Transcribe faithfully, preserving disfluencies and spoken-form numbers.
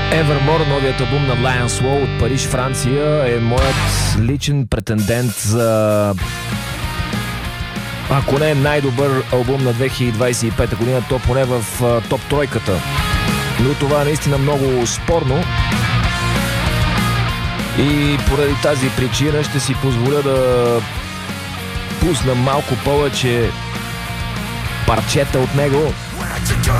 Evermore, новият албум на Lion Slow от Париж, Франция, е моят личен претендент за, ако не е най-добър албум на две хиляди двадесет и пета година, то поне в топ тройката. Но това е наистина много спорно. И поради тази причина ще си позволя да пусна малко повече парчета от него.